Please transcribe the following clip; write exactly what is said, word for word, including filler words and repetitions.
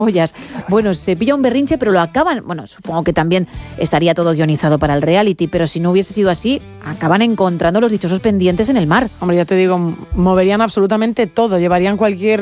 ollas. Bueno, se pilla un berrinche, pero lo acaban... Bueno, supongo que también estaría todo guionizado para el reality, pero si no hubiese sido así, acaban encontrando los dichosos pendientes en el mar. Hombre, ya te digo, moverían absolutamente todo, llevarían cualquier